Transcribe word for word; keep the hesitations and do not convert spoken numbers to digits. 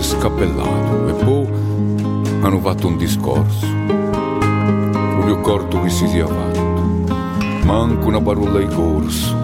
scappellato e poi hanno fatto un discorso. Non mi accorto che si sia fatto, manco una parola di corso.